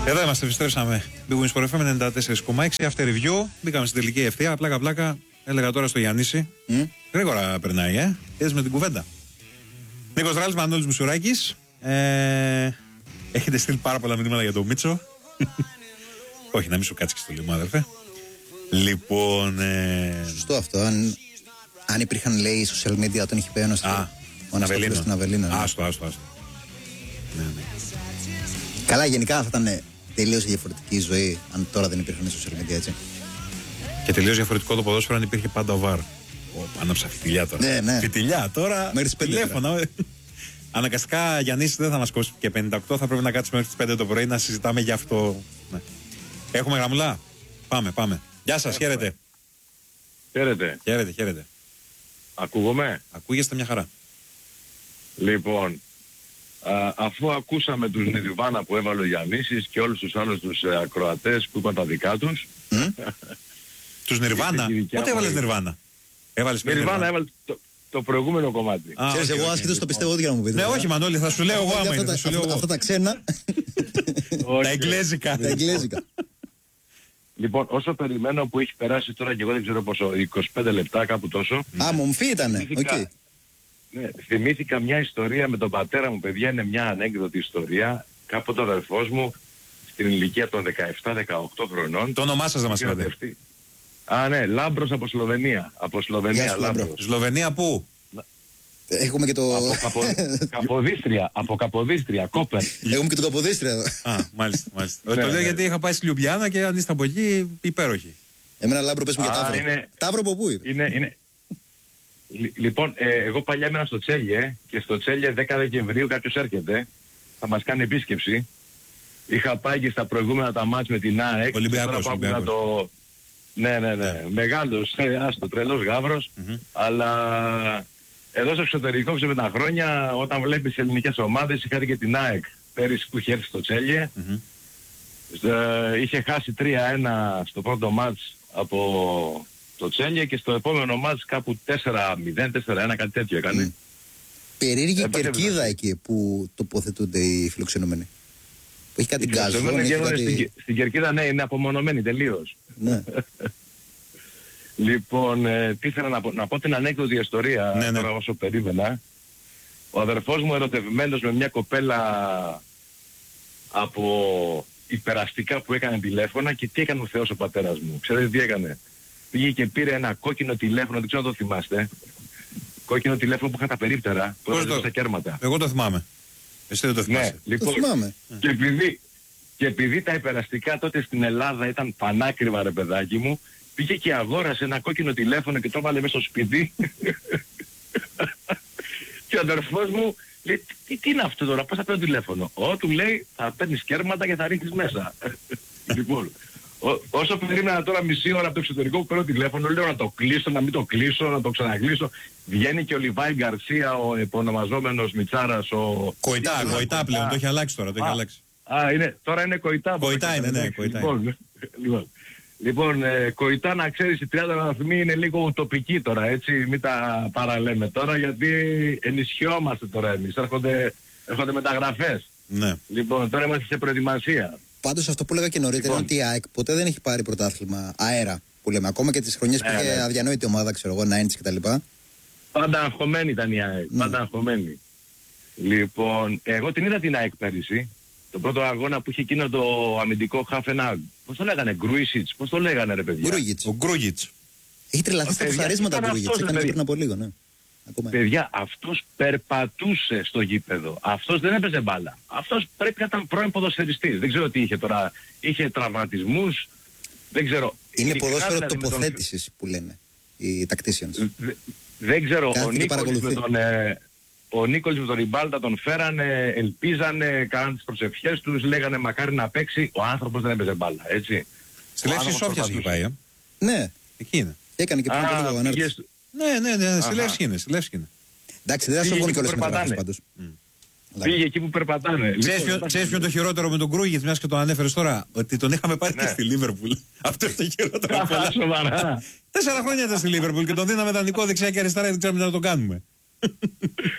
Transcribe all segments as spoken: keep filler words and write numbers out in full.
Εδώ είμαστε, επιστρέψαμε. Big Win Sport εφ εμ ενενήντα τέσσερα κόμμα έξι. After review. Μπήκαμε στην τελική ευθεία. Πλάκα πλάκα. Έλεγα τώρα στο Γιαννίση. Mm. Γρήγορα περνάει, ε. Είδες με την κουβέντα. Νίκος Ράλης, Μανώλης Μουσουράκης. Ε, έχετε στείλει πάρα πολλά μηνύματα για τον Μίτσο. Όχι, να μην σου κάτσει και στο λαιμό, αδερφέ. Λοιπόν. Ε... Σωστό αυτό. Αν, αν υπήρχαν, λέει, social media όταν είχε πει ένα στην Αβελίνα. Άστο, άστο, άστο. Ναι, ναι. Καλά, γενικά θα ήταν τελείως διαφορετική η ζωή αν τώρα δεν υπήρχαν social media, έτσι. Και τελείως διαφορετικό το ποδόσφαιρο αν υπήρχε πάντα ο βαρ. Άναψα φιτιλιά τώρα. Ναι, ναι. Φιτιλιά τώρα. Μέχρι τις πέντε. Τηλέφωνα. Αναγκαστικά Γιαννής δεν θα μας κόσει και πενήντα οκτώ. Θα πρέπει να κάτσουμε μέχρι τις πέντε το πρωί να συζητάμε για αυτό. Ναι. Έχουμε γραμμουλά. Πάμε, πάμε. Γεια σας, χαίρετε. Χαίρετε. Χαίρετε, χαίρετε. Ακούγομαι. Ακούγεστε μια χαρά. Λοιπόν, α, αφού ακούσαμε τους Νιρβάνα που έβαλε ο Γιαννίσης και όλους τους άλλους τους ε, ακροατές που είπαν τα δικά τους. Mm? Τους Νιρβάνα. Πότε έβαλες Νιρβάνα? Έβαλες Νιρβάνα, έβαλε το, το προηγούμενο κομμάτι. Ah, Ξέρεις, okay, εγώ άσχετος okay, το πιστεύω ότι για να μου πείτε. Ναι, όχι Μανώλη, θα σου λέω εγώ άμα είναι. Αυτά τα ξένα. Τα εγγλέζικα. Τα εγγλέζικα. Λοιπόν, όσο περιμένω που έχει περάσει τώρα και εγώ δεν ξέρω πόσο, είκοσι πέντε λεπτά κάπου τόσο. Α, μομφή ήτανε. Okay. Ναι, θυμήθηκα μια ιστορία με τον πατέρα μου, παιδιά, είναι μια ανέκδοτη ιστορία. Κάποτε ο αδερφός μου στην ηλικία των δεκαεπτά δεκαοκτώ χρονών. Το όνομά σας δεν μας είπατε. Α, ναι, Λάμπρος από Σλοβενία. Από Σλοβενία, yes, Λάμπρος. Σλοβενία πού? Έχουμε και το... Από καπο... Καποδίστρια, από Καποδίστρια, Κόπερ. Έχουμε και το Καποδίστρια εδώ. Α, μάλιστα, μάλιστα. Ναι, το λέω ναι. γιατί είχα πάει στη Λιουμπλιάνα και αν είστε από εκεί, υπέροχη. Εμένα Λάμπρο πες μου για Ταύρο. Είναι... Ταύρο από πού είπε? Είναι, είναι... Λοιπόν, ε, εγώ παλιά έμενα στο Τσέλιε και στο Τσέλιε δέκα Δεκεμβρίου κάποιος έρχεται, θα μας κάνει επίσκεψη. Είχα πάει και στα προηγούμενα τα μάτς με την ΑΕΚ. Ολυμπιακός, Ολυμπιακός. Το... Ναι, ναι, ναι. Μεγάλος, ε, άστο, τρελός γάβρος. Mm-hmm. Αλλά εδώ στο εξωτερικό με τα χρόνια, όταν βλέπεις ελληνικές ομάδες, είχατε και την ΑΕΚ πέρυσι που είχε έρθει στο Τσέλιε. Mm-hmm. Ε, είχε χάσει τρία ένα στο πρώτο μάτς από το Τσέλιε και στο επόμενο μάτς κάπου τέσσερα μηδέν, τέσσερα ένα, κάτι τέτοιο έκανε. Mm. Περίεργη ε, κερκίδα εκεί που τοποθετούνται οι φιλοξενούμενοι. Που έχει κάτι γκάζο. Κάτι... Στην, στην κερκίδα, ναι, είναι απομονωμένη τελείως. Ναι. Λοιπόν, ε, τι ήθελα να πω, να πω την ανέκδοτη ιστορία, ναι, ναι. Τώρα όσο περίμενα. Ο αδερφός μου ερωτευμένος με μια κοπέλα από υπεραστικά που έκανε τηλέφωνα και τι έκανε ο Θεός ο πατέρας μου. Ξέρετε τι έκανε? Πήγε και πήρε ένα κόκκινο τηλέφωνο, δεν ξέρω αν το θυμάστε. Κόκκινο τηλέφωνο που είχα τα περίπτερα, που έβαζε στα κέρματα. Εγώ το θυμάμαι. Εσύ δεν το θυμάσαι. Ναι, λοιπόν, το θυμάμαι. Και επειδή, και επειδή τα υπεραστικά τότε στην Ελλάδα ήταν πανάκριβα, ρε παιδάκι μου, πήγε και αγόρασε ένα κόκκινο τηλέφωνο και το έβαλε μέσα στο σπίτι. Και ο αδερφός μου λέει, τι, τι είναι αυτό τώρα, πώς θα παίρνω τηλέφωνο? Ω, του λέει, θα παίρνεις κέρματα και θα ρίχνεις μέσα. Λοιπόν, Ό, όσο περίμενα τώρα μισή ώρα από το εξωτερικό που παίρνω τηλέφωνο, λέω να το κλείσω, να μην το κλείσω, να το ξανακλείσω. Βγαίνει και ο Λιβάη Γκαρσία, ο επωνομαζόμενος Μιτσάρας, ο... Κοϊτά, Κοϊτά πλέον, το έχει αλλάξει τώρα, το έχει αλλάξει. Α, είναι, τώρα είναι Κοϊτά. Κοϊτά είναι, ναι, Κοϊτά. Λοιπόν, λοιπόν, λοιπόν ε, Κοϊτά, να ξέρεις, οι τριάντα βαθμοί είναι λίγο ουτοπικοί τώρα, έτσι, μην τα παραλέμε τώρα, γιατί ενισχυόμαστε τώρα εμείς, έρχονται, έρχονται μεταγραφές. Ναι. Λοιπόν, τώρα είμαστε σε προετοιμασία. Πάντως αυτό που έλεγα και νωρίτερα είναι ότι η ΑΕΚ ποτέ δεν έχει πάρει πρωτάθλημα αέρα, που λέμε, ακόμα και τις χρονιές που είχε αδιανόητη ομάδα, ξέρω εγώ, Νάιντς κτλ. Πάντα αγχωμένη ήταν η ΑΕΚ, πάντα αγχωμένη. Λοιπόν, εγώ την είδα την ΑΕΚ πέρυσι, το πρώτο αγώνα που είχε εκείνο το αμυντικό χάφενα, πώς το λέγανε, Γκρούισιτς, πώς το λέγανε ρε παιδιά? Γκρούγιτς. Ο Γκρούγιτς. Έχει τρελαθεί στα κουσταρίσματα Γκρούγιτς, έκανε πριν από λίγο, ναι. Ακόμα. Παιδιά, αυτός περπατούσε στο γήπεδο. Αυτός δεν έπαιζε μπάλα. Αυτός πρέπει να ήταν πρώην ποδοσφαιριστής. Δεν ξέρω τι είχε τώρα. Είχε τραυματισμούς. Δεν ξέρω. Είναι ποδόσφαιρο τοποθέτησης τον... που λένε οι tacticians. Δε, δεν ξέρω. Ο Νίκολης, με τον, ε, ο Νίκολης με τον Ριμπάλτα τον φέρανε, ελπίζανε, κάναν τις προσευχές τους, λέγανε μακάρι να παίξει. Ο άνθρωπος δεν έπαιζε μπάλα, έτσι. Στη Λεύση Σόφιας έχει πάει, ε. Ναι. Εκεί είναι. Έκανε και πριν από λίγο ανάρτηση. Ναι, ναι, ναι, στη Λεύση είναι, στη Λεύση είναι. Εντάξει, δεν θα σου βγουν και όλες τις μεταγραφές πάντως. Πήγε εκεί που περπατάνε. Ξέρεις ποιο είναι το χειρότερο με τον Γκρούγιτς, μιας και τον ανέφερες τώρα? Ότι τον είχαμε πάρει και στη Λίβερπουλ. Αυτό είναι το χειρότερο. Σοβαρά. Τέσσερα χρόνια ήταν στη Λίβερπουλ και τον δίναμε δανεικό δεξιά και αριστερά, δεν ξέραμε να το κάνουμε.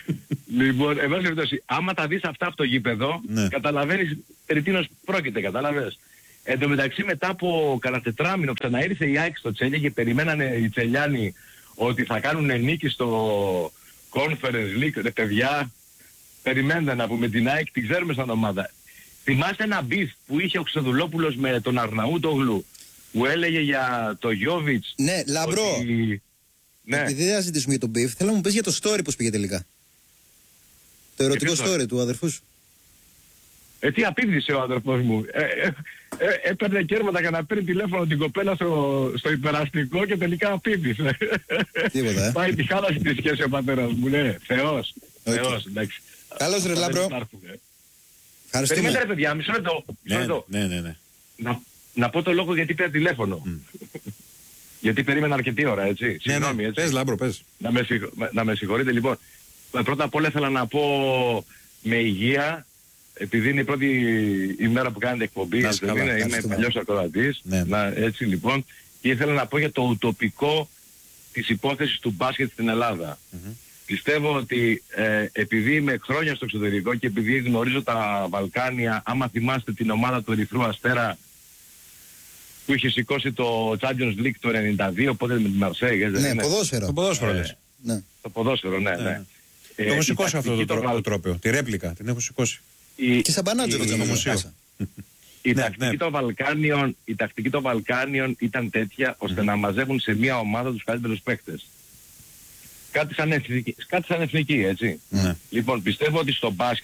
Λοιπόν, εν πάση περιπτώσει, άμα τα δεις αυτά από το γήπεδο, Ναι. καταλαβαίνεις περί τίνος πρόκειται, κατάλαβες. Εν τω μεταξύ μετά από κανένα τετράμινο ξαναήρθε η ΑΕΚ στο Τσέλια και περιμένανε οι Τσελιάνοι ότι θα κάνουν νίκη στο Conference League. Ρε παιδιά, περιμένετε να πούμε την ΑΕΚ, την ξέρουμε σαν ομάδα. Θυμάστε ένα μπιφ που είχε ο Ξεδουλόπουλος με τον Αρναούτογλου που έλεγε για το Γιόβιτς. Ναι, Λαμπρό. Ότι... Ναι. Επειδή δεν θα ζητήσουμε για τον beef, θέλω να μου πεις για το story πώς πήγε τελικά. Το ερωτικό ποιο story του αδερφού σου. Ε, τι απίβδησε ο αδερφός μου. Ε, ε, ε, έπαιρνε κέρματα για να παίρνει τηλέφωνο την κοπέλα στο, στο υπεραστικό και τελικά απίβδησε. Τίποτα, ε. Πάει τη χάλασε τη σχέση ο πατέρας μου, ναι. Θεός. Okay. Θεός, εντάξει. Καλώς ρε Αυτά δεν Λάμπρο. υπάρχουν, ε. Ευχαριστούμε. Περιμένετε ρε παιδιά, μισό λεπτό. Μισό Ναι, λεπτό. ναι, ναι, ναι. Να, να πω το λόγο γιατί πήρα τηλέφωνο. Γιατί περίμενα αρκετή ώρα, έτσι. Ναι, Συγγνώμη, ναι. έτσι. Πες Λάμπρο, πες. Να με, συγχω... να με συγχωρείτε λοιπόν. Πρώτα απ' όλα ήθελα να πω με υγεία, επειδή είναι η πρώτη ημέρα που κάνετε εκπομπή, Να είσαι δεν καλά, είναι, είμαι ευχαριστούμε. παλιός ακροατής. Ναι. Να, έτσι λοιπόν. Και ήθελα να πω για το ουτοπικό της υπόθεσης του μπάσκετ στην Ελλάδα. Πιστεύω ότι ε, επειδή είμαι χρόνια στο εξωτερικό και επειδή γνωρίζω τα Βαλκάνια, άμα θυμάστε την ομάδα του Ερυθρού Αστέρα που είχε σηκώσει το Champions League το ενενήντα δύο, πότε με την Μαρσέη, Ναι, ποδόσφαιρο. Το ποδόσφαιρο Ε, λες. Ναι. το ποδόσφαιρο, ναι, ναι. Το έχω η σηκώσει αυτό τακτική το, των τρο- Βαλ- το τρόπαιο. Τη ρέπλικα, την έχω σηκώσει. η- Και σαν πανάτζο η- το στο μουσείο. μέσα. Η Ναι, τακτική ναι. των Βαλκάνιων, η τακτική των Βαλκάνιων ήταν τέτοια ώστε να μαζεύουν σε μια ομάδα τους καλύτερους παίκτες. Κάτι σαν εθνική, κάτι σαν εθνική, έτσι. Ναι. Λοιπόν, πιστεύω ότι στο μπάσκετ